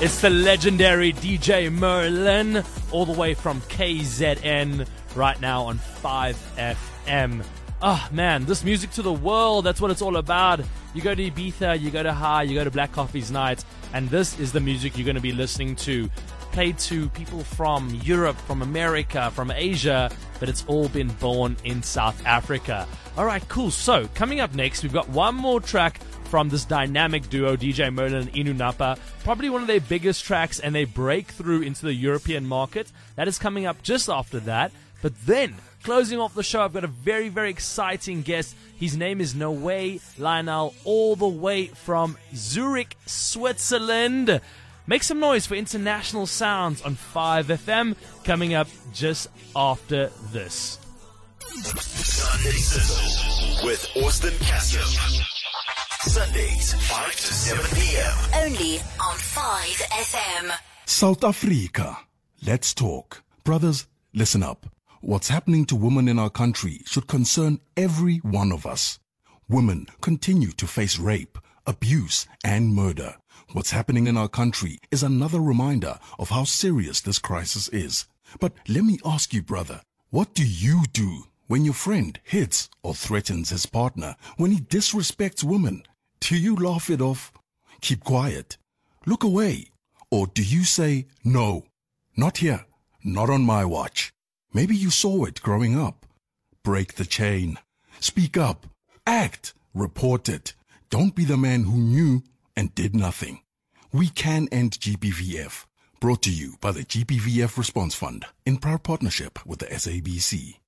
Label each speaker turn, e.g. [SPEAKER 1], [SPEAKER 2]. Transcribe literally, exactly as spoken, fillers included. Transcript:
[SPEAKER 1] It's the legendary D J Merlin, all the way from K Z N, right now on five F M. Oh man, this music to the world, that's what it's all about. You go to Ibiza, you go to High, you go to Black Coffee's Night, and this is the music you're going to be listening to. Played to people from Europe, from America, from Asia, but it's all been born in South Africa. Alright, cool. So, coming up next, we've got one more track from this dynamic duo, D J Merlin and Inu Napa. Probably one of their biggest tracks and their breakthrough into the European market. That is coming up just after that. But then, closing off the show, I've got a very, very exciting guest. His name is Noé Lionel, all the way from Zurich, Switzerland. Make some noise for International Sounds on five F M, coming up just after this.
[SPEAKER 2] Sunday Sizzle with Austin Cassim. Sundays, five to seven p.m.
[SPEAKER 3] Only on five F M.
[SPEAKER 4] South Africa. Let's talk. Brothers, listen up. What's happening to women in our country should concern every one of us. Women continue to face rape, abuse, and murder. What's happening in our country is another reminder of how serious this crisis is. But let me ask you, brother, what do you do when your friend hits or threatens his partner, when he disrespects women? Do you laugh it off? Keep quiet? Look away? Or do you say, no, not here, not on my watch? Maybe you saw it growing up. Break the chain. Speak up. Act. Report it. Don't be the man who knew and did nothing. We can end G B V F. Brought to you by the G B V F Response Fund in proud partnership with the S A B C.